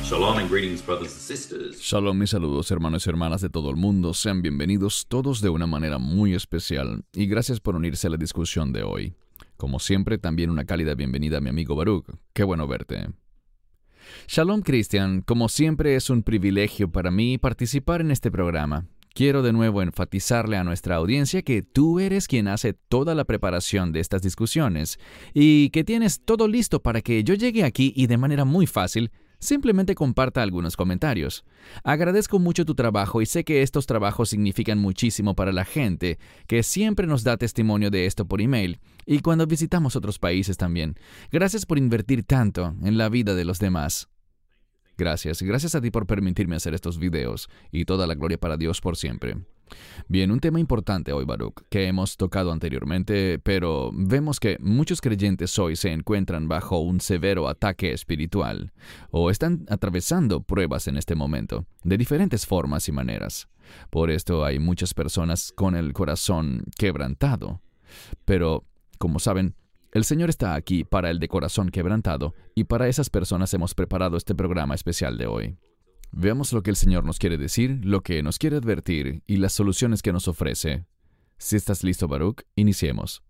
Shalom and greetings, brothers and sisters. Shalom y saludos, hermanos y hermanas de todo el mundo. Sean bienvenidos todos de una manera muy especial y gracias por unirse a la discusión de hoy. Como siempre, también una cálida bienvenida a mi amigo Baruch. Qué bueno verte. Shalom, Cristian. Como siempre, es un privilegio para mí participar en este programa. Quiero de nuevo enfatizarle a nuestra audiencia que tú eres quien hace toda la preparación de estas discusiones y que tienes todo listo para que yo llegue aquí y de manera muy fácil simplemente comparta algunos comentarios. Agradezco mucho tu trabajo y sé que estos trabajos significan muchísimo para la gente, que siempre nos da testimonio de esto por email y cuando visitamos otros países también. Gracias por invertir tanto en la vida de los demás. Gracias a ti por permitirme hacer estos videos y toda la gloria para Dios por siempre. Bien, un tema importante hoy, Baruch, que hemos tocado anteriormente, pero vemos que muchos creyentes hoy se encuentran bajo un severo ataque espiritual o están atravesando pruebas en este momento, de diferentes formas y maneras. Por esto hay muchas personas con el corazón quebrantado. Pero, como saben, el Señor está aquí para el de corazón quebrantado y para esas personas hemos preparado este programa especial de hoy. Veamos lo que el Señor nos quiere decir, lo que nos quiere advertir y las soluciones que nos ofrece. Si estás listo, Baruch, iniciemos.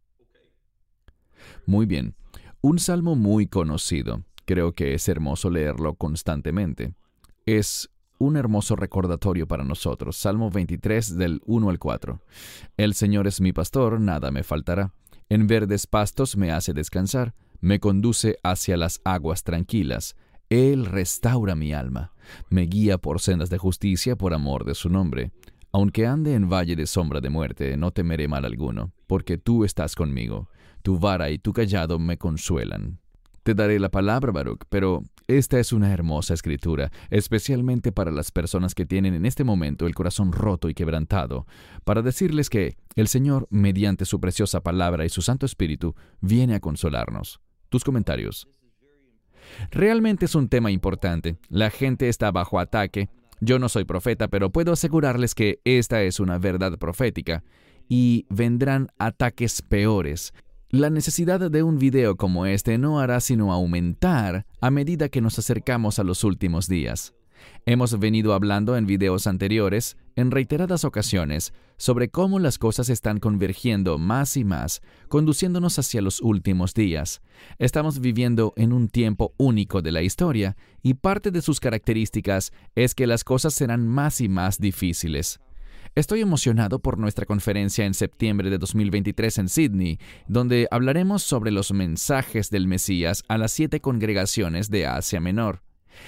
Muy bien. Un salmo muy conocido. Creo que es hermoso leerlo constantemente. Es un hermoso recordatorio para nosotros. Salmo 23 del 1 al 4. El Señor es mi pastor, nada me faltará. En verdes pastos me hace descansar, me conduce hacia las aguas tranquilas. Él restaura mi alma, me guía por sendas de justicia por amor de su nombre. Aunque ande en valle de sombra de muerte, no temeré mal alguno, porque tú estás conmigo. Tu vara y tu cayado me consuelan. Te daré la palabra, Baruch, pero esta es una hermosa escritura, especialmente para las personas que tienen en este momento el corazón roto y quebrantado, para decirles que el Señor, mediante su preciosa palabra y su Santo Espíritu, viene a consolarnos. Tus comentarios. Realmente es un tema importante. La gente está bajo ataque. Yo no soy profeta, pero puedo asegurarles que esta es una verdad profética y vendrán ataques peores. La necesidad de un video como este no hará sino aumentar a medida que nos acercamos a los últimos días. Hemos venido hablando en videos anteriores, en reiteradas ocasiones, sobre cómo las cosas están convergiendo más y más, conduciéndonos hacia los últimos días. Estamos viviendo en un tiempo único de la historia, y parte de sus características es que las cosas serán más y más difíciles. Estoy emocionado por nuestra conferencia en septiembre de 2023 en Sydney, donde hablaremos sobre los mensajes del Mesías a las 7 congregaciones de Asia Menor.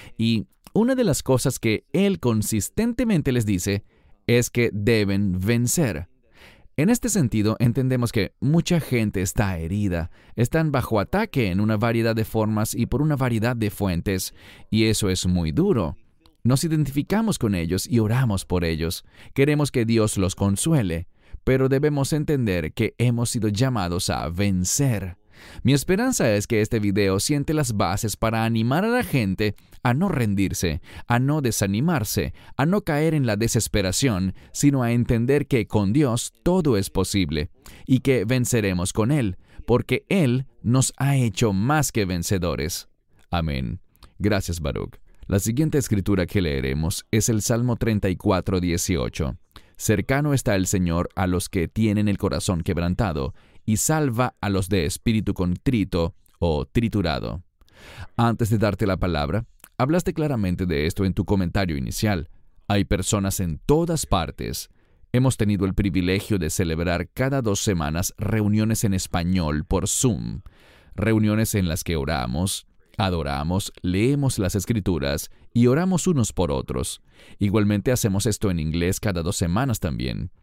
Y una de las cosas que él consistentemente les dice es que deben vencer. En este sentido, entendemos que mucha gente está herida, están bajo ataque en una variedad de formas y por una variedad de fuentes, y eso es muy duro. Nos identificamos con ellos y oramos por ellos. Queremos que Dios los consuele, pero debemos entender que hemos sido llamados a vencer. Mi esperanza es que este video siente las bases para animar a la gente a no rendirse, a no desanimarse, a no caer en la desesperación, sino a entender que con Dios todo es posible y que venceremos con Él, porque Él nos ha hecho más que vencedores. Amén. Gracias, Baruch. La siguiente escritura que leeremos es el Salmo 34, 18. Cercano está el Señor a los que tienen el corazón quebrantado, y salva a los de espíritu contrito o triturado. Antes de darte la palabra, hablaste claramente de esto en tu comentario inicial. Hay personas en todas partes. Hemos tenido el privilegio de celebrar cada 2 semanas reuniones en español por Zoom. Reuniones en las que oramos, adoramos, leemos las Escrituras y oramos unos por otros. Igualmente hacemos esto en inglés cada 2 semanas también.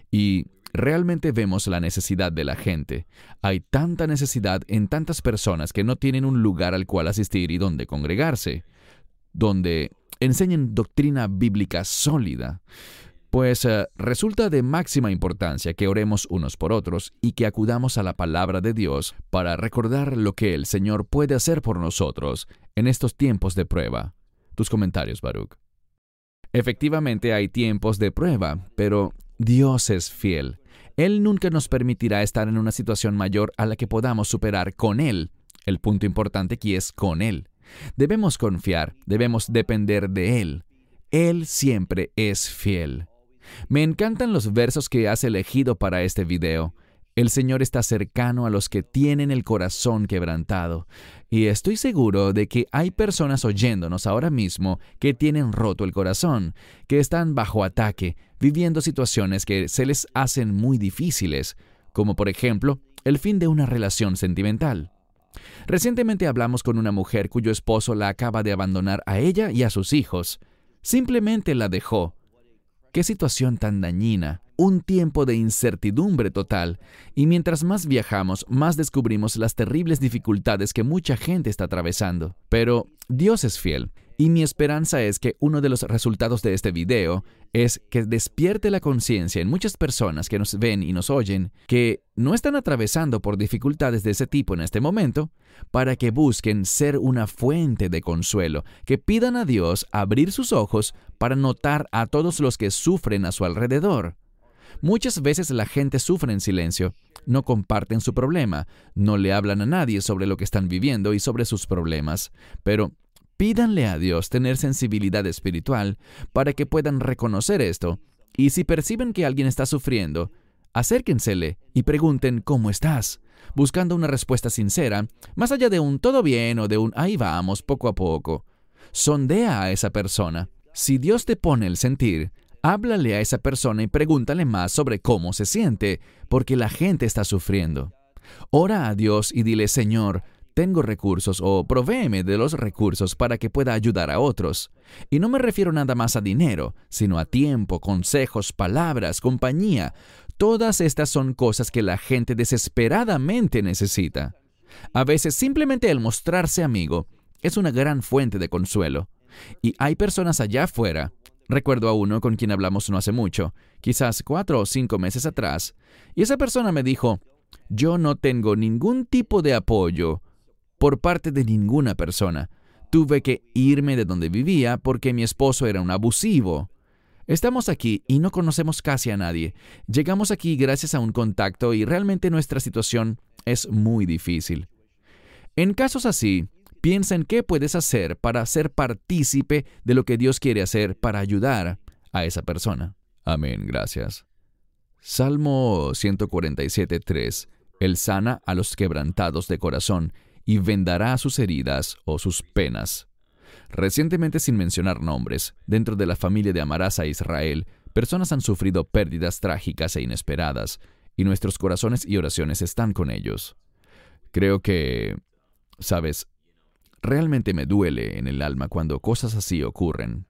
Y realmente vemos la necesidad de la gente. Hay tanta necesidad en tantas personas que no tienen un lugar al cual asistir y donde congregarse, donde enseñen doctrina bíblica sólida. Pues resulta de máxima importancia que oremos unos por otros y que acudamos a la palabra de Dios para recordar lo que el Señor puede hacer por nosotros en estos tiempos de prueba. Tus comentarios, Baruch. Efectivamente hay tiempos de prueba, pero Dios es fiel. Él nunca nos permitirá estar en una situación mayor a la que podamos superar con Él. El punto importante aquí es con Él. Debemos confiar, debemos depender de Él. Él siempre es fiel. Me encantan los versos que has elegido para este video. El Señor está cercano a los que tienen el corazón quebrantado. Y estoy seguro de que hay personas oyéndonos ahora mismo que tienen roto el corazón, que están bajo ataque, viviendo situaciones que se les hacen muy difíciles, como por ejemplo, el fin de una relación sentimental. Recientemente hablamos con una mujer cuyo esposo la acaba de abandonar a ella y a sus hijos. Simplemente la dejó. ¡Qué situación tan dañina! Un tiempo de incertidumbre total. Y mientras más viajamos, más descubrimos las terribles dificultades que mucha gente está atravesando. Pero Dios es fiel. Y mi esperanza es que uno de los resultados de este video es que despierte la conciencia en muchas personas que nos ven y nos oyen, que no están atravesando por dificultades de ese tipo en este momento, para que busquen ser una fuente de consuelo, que pidan a Dios abrir sus ojos para notar a todos los que sufren a su alrededor. Muchas veces la gente sufre en silencio, no comparten su problema, no le hablan a nadie sobre lo que están viviendo y sobre sus problemas, pero pídanle a Dios tener sensibilidad espiritual para que puedan reconocer esto, y si perciben que alguien está sufriendo, acérquensele y pregunten ¿cómo estás?, buscando una respuesta sincera, más allá de un todo bien o de un ahí vamos poco a poco. Sondea a esa persona. Si Dios te pone el sentir, háblale a esa persona y pregúntale más sobre cómo se siente, porque la gente está sufriendo. Ora a Dios y dile, Señor, tengo recursos o provéeme de los recursos para que pueda ayudar a otros. Y no me refiero nada más a dinero, sino a tiempo, consejos, palabras, compañía. Todas estas son cosas que la gente desesperadamente necesita. A veces simplemente el mostrarse amigo es una gran fuente de consuelo. Y hay personas allá afuera. Recuerdo a uno con quien hablamos no hace mucho, quizás 4 o 5 meses atrás, y esa persona me dijo, yo no tengo ningún tipo de apoyo por parte de ninguna persona. Tuve que irme de donde vivía porque mi esposo era un abusivo. Estamos aquí y no conocemos casi a nadie. Llegamos aquí gracias a un contacto y realmente nuestra situación es muy difícil. En casos así, piensa en qué puedes hacer para ser partícipe de lo que Dios quiere hacer para ayudar a esa persona. Amén, gracias. Salmo 147:3. Él sana a los quebrantados de corazón y vendará sus heridas o sus penas. Recientemente, sin mencionar nombres, dentro de la familia de Amarás a Israel, personas han sufrido pérdidas trágicas e inesperadas, y nuestros corazones y oraciones están con ellos. Creo que, ¿sabes? Realmente me duele en el alma cuando cosas así ocurren.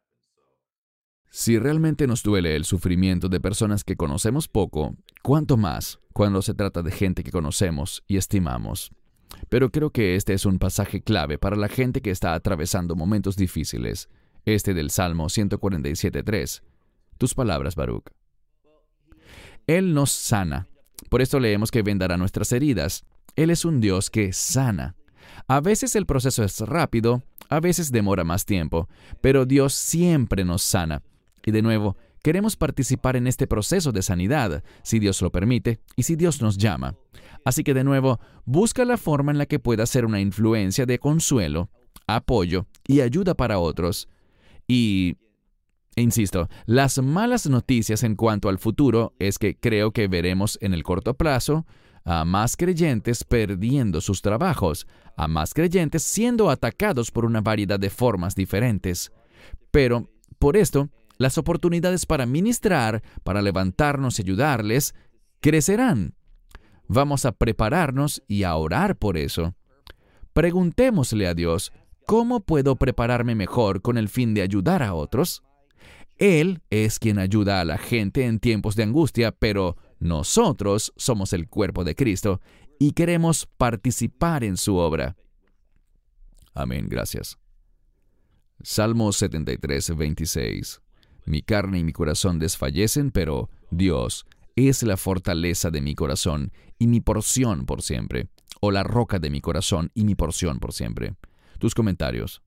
Si realmente nos duele el sufrimiento de personas que conocemos poco, ¿cuánto más cuando se trata de gente que conocemos y estimamos? Pero creo que este es un pasaje clave para la gente que está atravesando momentos difíciles, este del Salmo 147:3. Tus palabras, Baruch. Él nos sana. Por esto leemos que vendará nuestras heridas. Él es un Dios que sana. A veces el proceso es rápido, a veces demora más tiempo, pero Dios siempre nos sana. Y de nuevo, queremos participar en este proceso de sanidad, si Dios lo permite y si Dios nos llama. Así que de nuevo, busca la forma en la que pueda ser una influencia de consuelo, apoyo y ayuda para otros. E insisto, las malas noticias en cuanto al futuro es que creo que veremos en el corto plazo a más creyentes perdiendo sus trabajos, a más creyentes siendo atacados por una variedad de formas diferentes. Pero, por esto, las oportunidades para ministrar, para levantarnos y ayudarles, crecerán. Vamos a prepararnos y a orar por eso. Preguntémosle a Dios, ¿cómo puedo prepararme mejor con el fin de ayudar a otros? Él es quien ayuda a la gente en tiempos de angustia, pero nosotros somos el cuerpo de Cristo y queremos participar en su obra. Amén, gracias. Salmo 73:26. Mi carne y mi corazón desfallecen, pero Dios es la fortaleza de mi corazón y mi porción por siempre, o la roca de mi corazón y mi porción por siempre. Tus comentarios.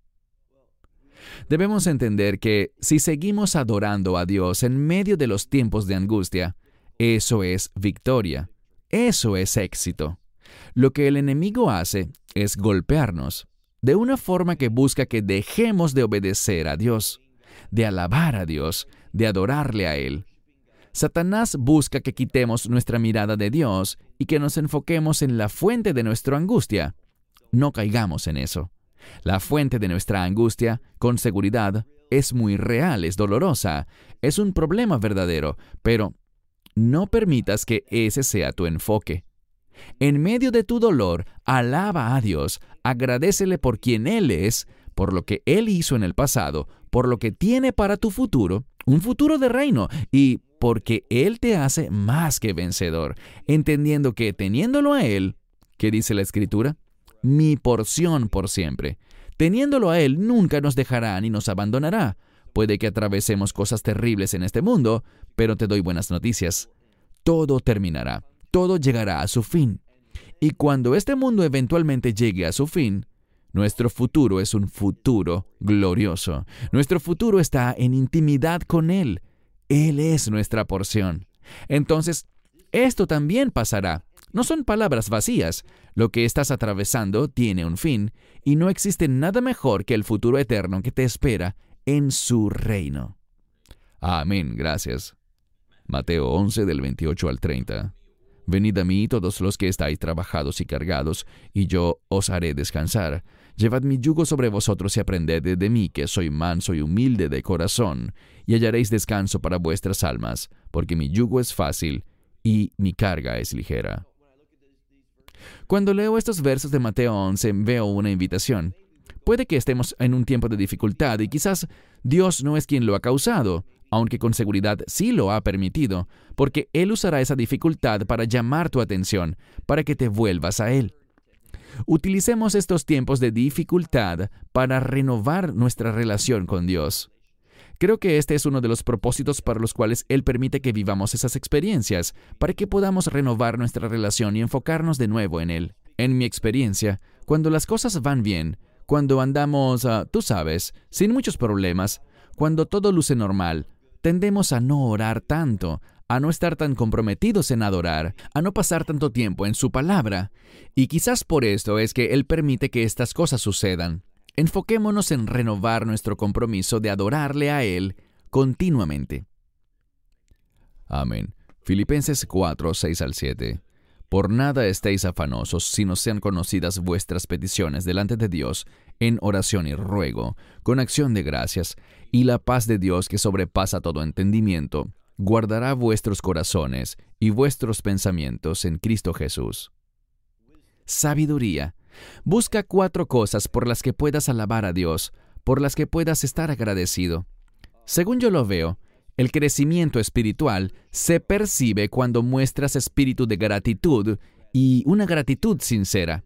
Debemos entender que si seguimos adorando a Dios en medio de los tiempos de angustia, eso es victoria, eso es éxito. Lo que el enemigo hace es golpearnos, de una forma que busca que dejemos de obedecer a Dios, de alabar a Dios, de adorarle a Él. Satanás busca que quitemos nuestra mirada de Dios y que nos enfoquemos en la fuente de nuestra angustia. No caigamos en eso. La fuente de nuestra angustia, con seguridad, es muy real, es dolorosa, es un problema verdadero, pero no permitas que ese sea tu enfoque. En medio de tu dolor, alaba a Dios, agradécele por quien Él es, por lo que Él hizo en el pasado, por lo que tiene para tu futuro, un futuro de reino, y porque Él te hace más que vencedor, entendiendo que teniéndolo a Él, ¿qué dice la Escritura? Mi porción por siempre. Teniéndolo a Él, nunca nos dejará ni nos abandonará. Puede que atravesemos cosas terribles en este mundo, pero te doy buenas noticias. Todo terminará. Todo llegará a su fin. Y cuando este mundo eventualmente llegue a su fin, nuestro futuro es un futuro glorioso. Nuestro futuro está en intimidad con Él. Él es nuestra porción. Entonces, esto también pasará. No son palabras vacías. Lo que estás atravesando tiene un fin, y no existe nada mejor que el futuro eterno que te espera en su reino. Amén, gracias. Mateo 11, del 28 al 30. Venid a mí todos los que estáis trabajados y cargados, y yo os haré descansar. Llevad mi yugo sobre vosotros y aprended de mí, que soy manso y humilde de corazón, y hallaréis descanso para vuestras almas, porque mi yugo es fácil y mi carga es ligera. Cuando leo estos versos de Mateo 11, veo una invitación. Puede que estemos en un tiempo de dificultad y quizás Dios no es quien lo ha causado, aunque con seguridad sí lo ha permitido, porque Él usará esa dificultad para llamar tu atención, para que te vuelvas a Él. Utilicemos estos tiempos de dificultad para renovar nuestra relación con Dios. Creo que este es uno de los propósitos para los cuales Él permite que vivamos esas experiencias, para que podamos renovar nuestra relación y enfocarnos de nuevo en Él. En mi experiencia, cuando las cosas van bien, cuando andamos, tú sabes, sin muchos problemas, cuando todo luce normal, tendemos a no orar tanto, a no estar tan comprometidos en adorar, a no pasar tanto tiempo en su palabra. Y quizás por esto es que Él permite que estas cosas sucedan. Enfoquémonos en renovar nuestro compromiso de adorarle a Él continuamente. Amén. Filipenses 4, 6 al 7. Por nada estéis afanosos, sino sean conocidas vuestras peticiones delante de Dios, en oración y ruego, con acción de gracias, y la paz de Dios que sobrepasa todo entendimiento, guardará vuestros corazones y vuestros pensamientos en Cristo Jesús. Sabiduría. Busca 4 cosas por las que puedas alabar a Dios, por las que puedas estar agradecido. Según yo lo veo, el crecimiento espiritual se percibe cuando muestras espíritu de gratitud y una gratitud sincera.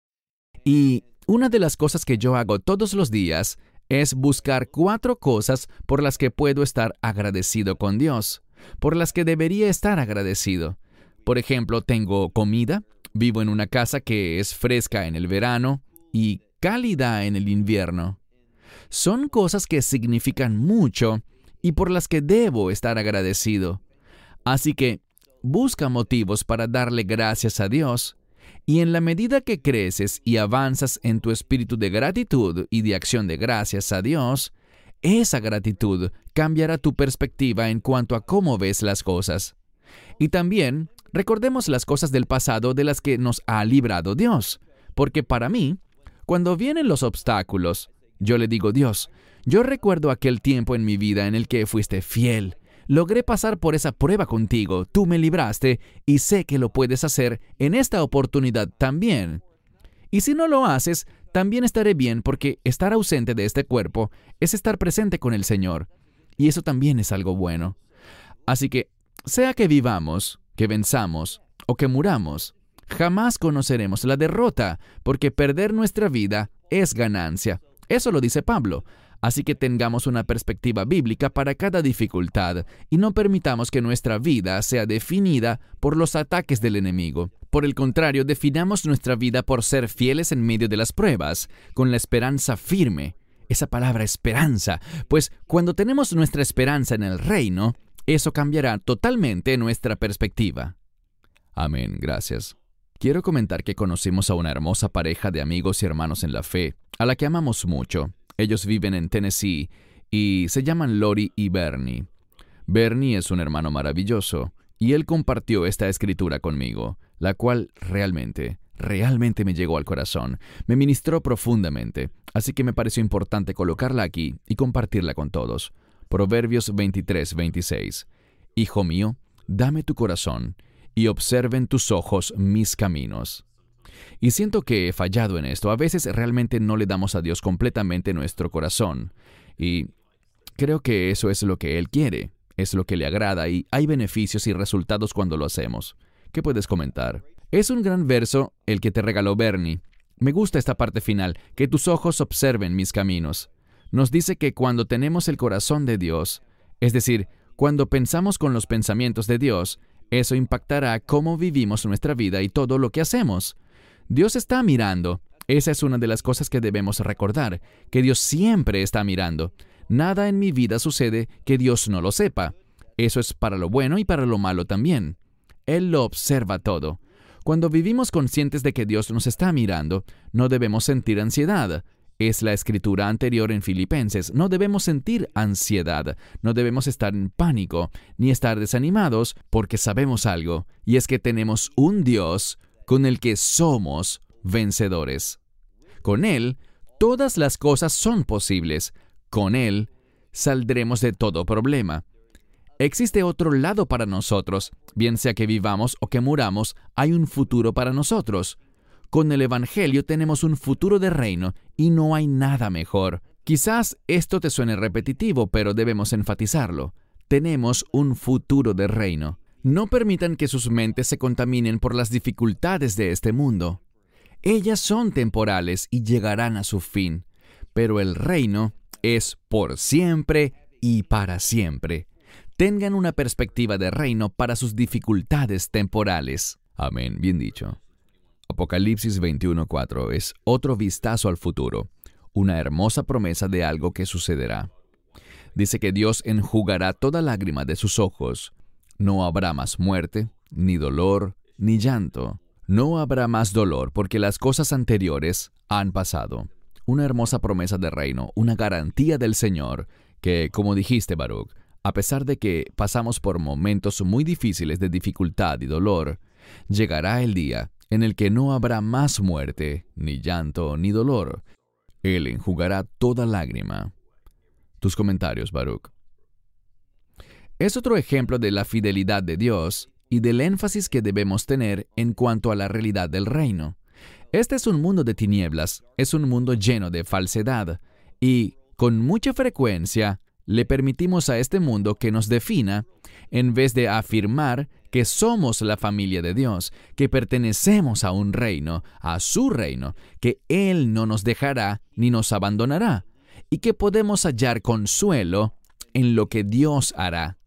Y una de las cosas que yo hago todos los días es buscar 4 cosas por las que puedo estar agradecido con Dios, por las que debería estar agradecido. Por ejemplo, tengo comida, vivo en una casa que es fresca en el verano y cálida en el invierno. Son cosas que significan mucho y por las que debo estar agradecido. Así que busca motivos para darle gracias a Dios, y en la medida que creces y avanzas en tu espíritu de gratitud y de acción de gracias a Dios, esa gratitud cambiará tu perspectiva en cuanto a cómo ves las cosas. Y también recordemos las cosas del pasado de las que nos ha librado Dios, porque para mí, cuando vienen los obstáculos, yo le digo, Dios, yo recuerdo aquel tiempo en mi vida en el que fuiste fiel. Logré pasar por esa prueba contigo, tú me libraste y sé que lo puedes hacer en esta oportunidad también. Y si no lo haces, también estaré bien porque estar ausente de este cuerpo es estar presente con el Señor. Y eso también es algo bueno. Así que, sea que vivamos, que venzamos o que muramos, jamás conoceremos la derrota porque perder nuestra vida es ganancia. Eso lo dice Pablo. Así que tengamos una perspectiva bíblica para cada dificultad y no permitamos que nuestra vida sea definida por los ataques del enemigo. Por el contrario, definamos nuestra vida por ser fieles en medio de las pruebas, con la esperanza firme. Esa palabra esperanza, pues cuando tenemos nuestra esperanza en el reino, eso cambiará totalmente nuestra perspectiva. Amén, gracias. Quiero comentar que conocimos a una hermosa pareja de amigos y hermanos en la fe a la que amamos mucho. Ellos viven en Tennessee y se llaman Lori y Bernie. Bernie es un hermano maravilloso y él compartió esta escritura conmigo, la cual realmente me llegó al corazón, me ministró profundamente, así que me pareció importante colocarla aquí y compartirla con todos. Proverbios 23:26. Hijo mío, dame tu corazón y observen tus ojos mis caminos. Y siento que he fallado en esto. A veces realmente no le damos a Dios completamente nuestro corazón. Y creo que eso es lo que Él quiere, es lo que le agrada y hay beneficios y resultados cuando lo hacemos. ¿Qué puedes comentar? Es un gran verso el que te regaló Bernie. Me gusta esta parte final, que tus ojos observen mis caminos. Nos dice que cuando tenemos el corazón de Dios, es decir, cuando pensamos con los pensamientos de Dios, eso impactará cómo vivimos nuestra vida y todo lo que hacemos. Dios está mirando. Esa es una de las cosas que debemos recordar, que Dios siempre está mirando. Nada en mi vida sucede que Dios no lo sepa. Eso es para lo bueno y para lo malo también. Él lo observa todo. Cuando vivimos conscientes de que Dios nos está mirando, no debemos sentir ansiedad. Es la escritura anterior en Filipenses. No debemos sentir ansiedad, no debemos estar en pánico, ni estar desanimados, porque sabemos algo, y es que tenemos un Dios con el que somos vencedores. Con Él, todas las cosas son posibles. Con Él, saldremos de todo problema. Existe otro lado para nosotros, bien sea que vivamos o que muramos, hay un futuro para nosotros. Con el Evangelio tenemos un futuro de reino y no hay nada mejor. Quizás esto te suene repetitivo, pero debemos enfatizarlo. Tenemos un futuro de reino. No permitan que sus mentes se contaminen por las dificultades de este mundo. Ellas son temporales y llegarán a su fin, pero el reino es por siempre y para siempre. Tengan una perspectiva de reino para sus dificultades temporales. Amén, bien dicho. Apocalipsis 21:4 es otro vistazo al futuro, una hermosa promesa de algo que sucederá. Dice que Dios enjugará toda lágrima de sus ojos. No habrá más muerte, ni dolor, ni llanto. No habrá más dolor porque las cosas anteriores han pasado. Una hermosa promesa de reino, una garantía del Señor que, como dijiste, Baruch, a pesar de que pasamos por momentos muy difíciles de dificultad y dolor, llegará el día en el que no habrá más muerte, ni llanto, ni dolor. Él enjugará toda lágrima. Tus comentarios, Baruch. Es otro ejemplo de la fidelidad de Dios y del énfasis que debemos tener en cuanto a la realidad del reino. Este es un mundo de tinieblas, es un mundo lleno de falsedad, y con mucha frecuencia le permitimos a este mundo que nos defina, en vez de afirmar que somos la familia de Dios, que pertenecemos a un reino, a su reino, que Él no nos dejará ni nos abandonará, y que podemos hallar consuelo en lo que Dios hará.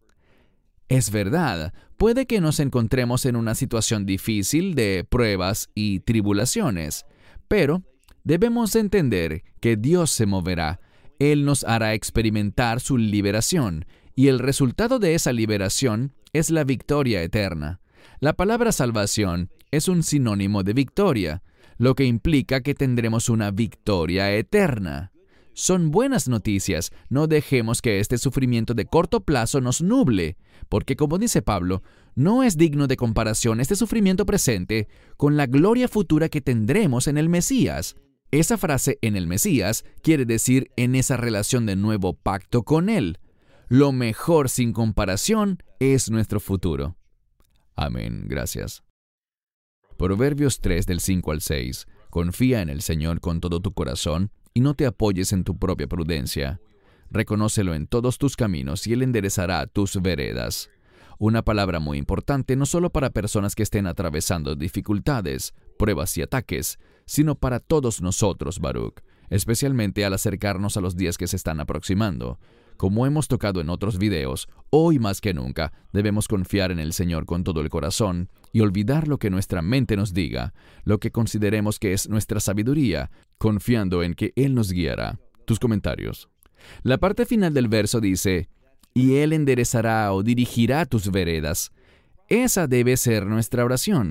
Es verdad, puede que nos encontremos en una situación difícil de pruebas y tribulaciones, pero debemos entender que Dios se moverá. Él nos hará experimentar su liberación, y el resultado de esa liberación es la victoria eterna. La palabra salvación es un sinónimo de victoria, lo que implica que tendremos una victoria eterna. Son buenas noticias. No dejemos que este sufrimiento de corto plazo nos nuble, porque como dice Pablo, no es digno de comparación este sufrimiento presente con la gloria futura que tendremos en el Mesías. Esa frase en el Mesías quiere decir en esa relación de nuevo pacto con Él. Lo mejor sin comparación es nuestro futuro. Amén, gracias. Proverbios 3 del 5 al 6. Confía en el Señor con todo tu corazón y no te apoyes en tu propia prudencia. Reconócelo en todos tus caminos y Él enderezará tus veredas. Una palabra muy importante no solo para personas que estén atravesando dificultades, pruebas y ataques, sino para todos nosotros, Baruch, especialmente al acercarnos a los días que se están aproximando. Como hemos tocado en otros videos, hoy más que nunca debemos confiar en el Señor con todo el corazón y olvidar lo que nuestra mente nos diga, lo que consideremos que es nuestra sabiduría, confiando en que Él nos guiará. Tus comentarios. La parte final del verso dice, y Él enderezará o dirigirá tus veredas. Esa debe ser nuestra oración.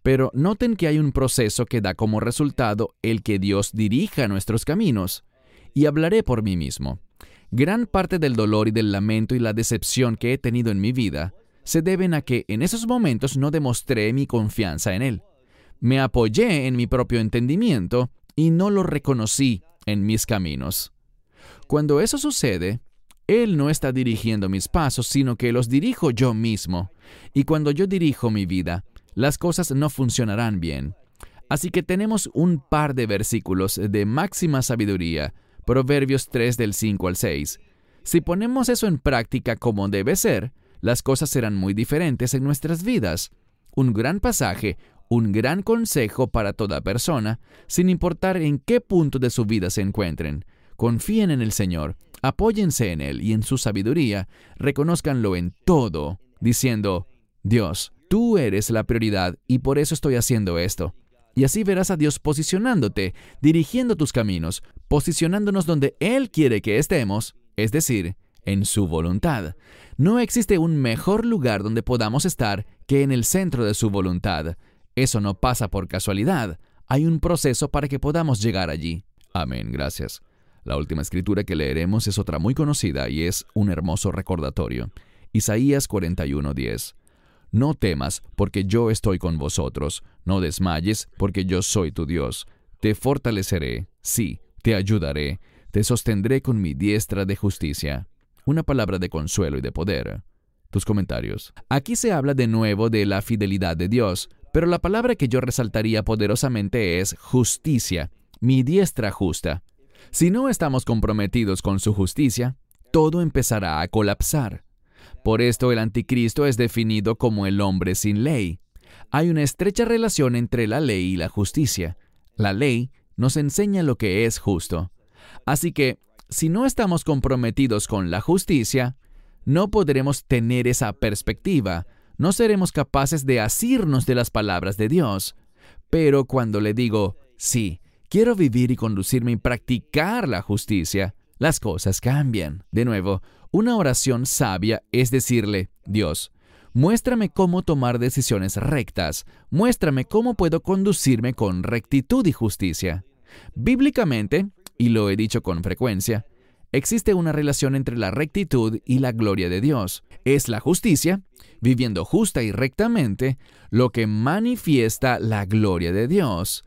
Pero noten que hay un proceso que da como resultado el que Dios dirija nuestros caminos. Y hablaré por mí mismo. Gran parte del dolor y del lamento y la decepción que he tenido en mi vida se deben a que en esos momentos no demostré mi confianza en Él. Me apoyé en mi propio entendimiento y no lo reconocí en mis caminos. Cuando eso sucede, Él no está dirigiendo mis pasos, sino que los dirijo yo mismo. Y cuando yo dirijo mi vida, las cosas no funcionarán bien. Así que tenemos un par de versículos de máxima sabiduría, Proverbios 3 del 5 al 6. Si ponemos eso en práctica como debe ser, las cosas serán muy diferentes en nuestras vidas. Un gran pasaje, un gran consejo para toda persona, sin importar en qué punto de su vida se encuentren. Confíen en el Señor, apóyense en Él y en su sabiduría, reconózcanlo en todo, diciendo, Dios, tú eres la prioridad y por eso estoy haciendo esto. Y así verás a Dios posicionándote, dirigiendo tus caminos, posicionándonos donde Él quiere que estemos, es decir, en su voluntad. No existe un mejor lugar donde podamos estar que en el centro de su voluntad. Eso no pasa por casualidad. Hay un proceso para que podamos llegar allí. Amén, gracias. La última escritura que leeremos es otra muy conocida y es un hermoso recordatorio. Isaías 41:10. No temas, porque yo estoy con vosotros. No desmayes, porque yo soy tu Dios. Te fortaleceré, sí, te ayudaré. Te sostendré con mi diestra de justicia. Una palabra de consuelo y de poder. Tus comentarios. Aquí se habla de nuevo de la fidelidad de Dios, pero la palabra que yo resaltaría poderosamente es justicia, mi diestra justa. Si no estamos comprometidos con su justicia, todo empezará a colapsar. Por esto el anticristo es definido como el hombre sin ley. Hay una estrecha relación entre la ley y la justicia. La ley nos enseña lo que es justo. Así que, si no estamos comprometidos con la justicia, no podremos tener esa perspectiva. No seremos capaces de asirnos de las palabras de Dios. Pero cuando le digo, sí, quiero vivir y conducirme y practicar la justicia, las cosas cambian. De nuevo, una oración sabia es decirle, Dios, muéstrame cómo tomar decisiones rectas. Muéstrame cómo puedo conducirme con rectitud y justicia. Bíblicamente, y lo he dicho con frecuencia, existe una relación entre la rectitud y la gloria de Dios. Es la justicia, viviendo justa y rectamente, lo que manifiesta la gloria de Dios.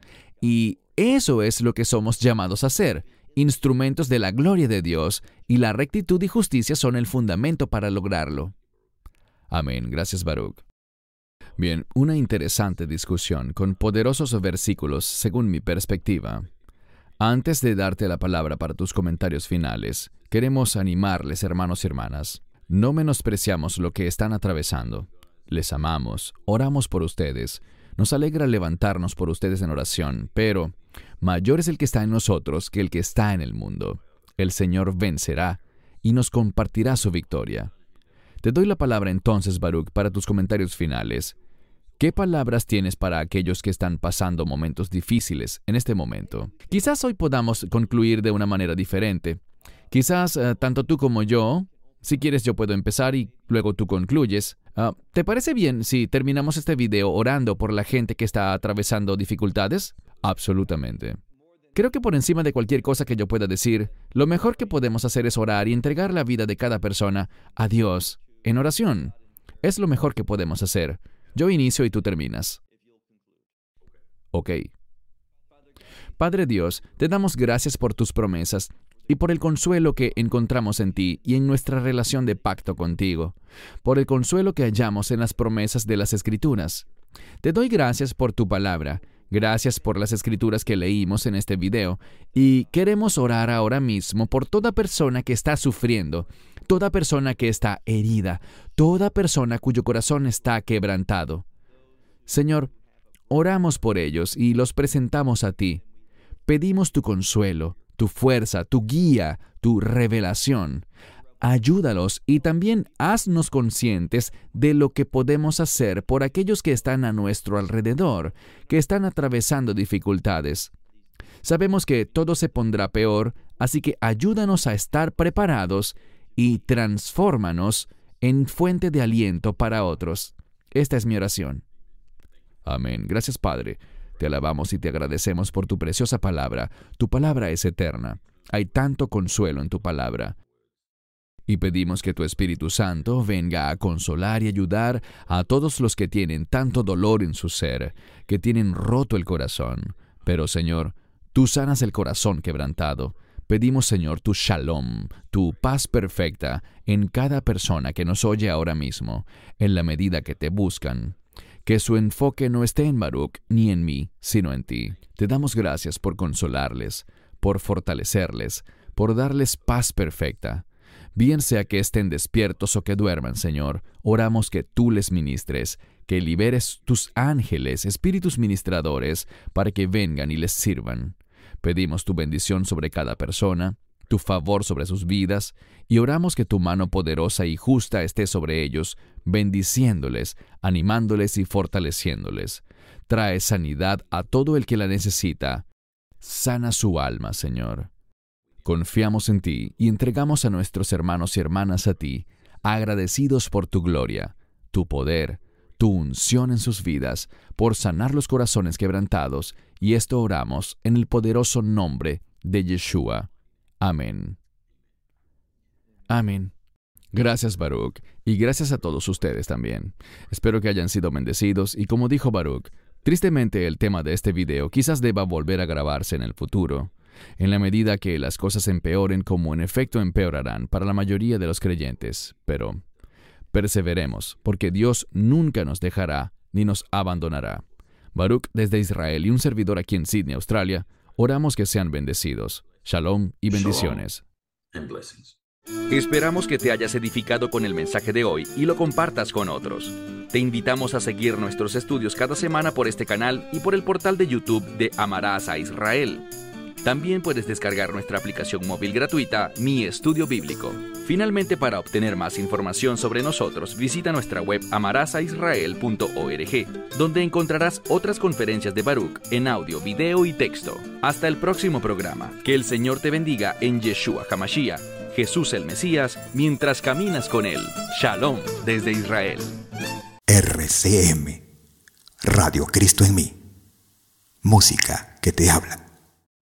Y eso es lo que somos llamados a hacer, instrumentos de la gloria de Dios, y la rectitud y justicia son el fundamento para lograrlo. Amén. Gracias, Baruch. Bien, una interesante discusión con poderosos versículos según mi perspectiva. Antes de darte la palabra para tus comentarios finales, queremos animarles, hermanos y hermanas. No menospreciamos lo que están atravesando. Les amamos, oramos por ustedes. Nos alegra levantarnos por ustedes en oración, pero mayor es el que está en nosotros que el que está en el mundo. El Señor vencerá y nos compartirá su victoria. Te doy la palabra entonces, Baruch, para tus comentarios finales. ¿Qué palabras tienes para aquellos que están pasando momentos difíciles en este momento? Quizás hoy podamos concluir de una manera diferente. Quizás tanto tú como yo, si quieres yo puedo empezar y luego tú concluyes. ¿Te parece bien si terminamos este video orando por la gente que está atravesando dificultades? Absolutamente. Creo que por encima de cualquier cosa que yo pueda decir, lo mejor que podemos hacer es orar y entregar la vida de cada persona a Dios en oración. Es lo mejor que podemos hacer. Yo inicio y tú terminas. Ok. Padre Dios, te damos gracias por tus promesas y por el consuelo que encontramos en ti y en nuestra relación de pacto contigo, por el consuelo que hallamos en las promesas de las Escrituras. Te doy gracias por tu palabra, gracias por las Escrituras que leímos en este video, y queremos orar ahora mismo por toda persona que está sufriendo, toda persona que está herida, toda persona cuyo corazón está quebrantado. Señor, oramos por ellos y los presentamos a ti. Pedimos tu consuelo, tu fuerza, tu guía, tu revelación. Ayúdalos y también haznos conscientes de lo que podemos hacer por aquellos que están a nuestro alrededor, que están atravesando dificultades. Sabemos que todo se pondrá peor, así que ayúdanos a estar preparados y transfórmanos en fuente de aliento para otros. Esta es mi oración. Amén. Gracias, Padre. Te alabamos y te agradecemos por tu preciosa palabra. Tu palabra es eterna. Hay tanto consuelo en tu palabra. Y pedimos que tu Espíritu Santo venga a consolar y ayudar a todos los que tienen tanto dolor en su ser, que tienen roto el corazón. Pero, Señor, tú sanas el corazón quebrantado. Pedimos, Señor, tu shalom, tu paz perfecta en cada persona que nos oye ahora mismo, en la medida que te buscan. Que su enfoque no esté en Baruch ni en mí, sino en ti. Te damos gracias por consolarles, por fortalecerles, por darles paz perfecta. Bien sea que estén despiertos o que duerman, Señor, oramos que tú les ministres, que liberes tus ángeles, espíritus ministradores, para que vengan y les sirvan. Pedimos tu bendición sobre cada persona, tu favor sobre sus vidas, y oramos que tu mano poderosa y justa esté sobre ellos, bendiciéndoles, animándoles y fortaleciéndoles. Trae sanidad a todo el que la necesita. Sana su alma, Señor. Confiamos en ti y entregamos a nuestros hermanos y hermanas a ti, agradecidos por tu gloria, tu poder, tu unción en sus vidas, por sanar los corazones quebrantados, y esto oramos en el poderoso nombre de Yeshua. Amén. Amén. Gracias, Baruch, y gracias a todos ustedes también. Espero que hayan sido bendecidos, y como dijo Baruch, tristemente el tema de este video quizás deba volver a grabarse en el futuro, en la medida que las cosas empeoren, como en efecto empeorarán para la mayoría de los creyentes, pero perseveremos, porque Dios nunca nos dejará ni nos abandonará. Baruch desde Israel y un servidor aquí en Sydney, Australia, oramos que sean bendecidos. Shalom y bendiciones. Shalom and blessings. Esperamos que te hayas edificado con el mensaje de hoy y lo compartas con otros. Te invitamos a seguir nuestros estudios cada semana por este canal y por el portal de YouTube de Amarás a Israel. También puedes descargar nuestra aplicación móvil gratuita, Mi Estudio Bíblico. Finalmente, para obtener más información sobre nosotros, visita nuestra web amarasaisrael.org, donde encontrarás otras conferencias de Baruch en audio, video y texto. Hasta el próximo programa. Que el Señor te bendiga en Yeshua HaMashiach, Jesús el Mesías, mientras caminas con Él. Shalom desde Israel. RCM, Radio Cristo en mí. Música que te habla.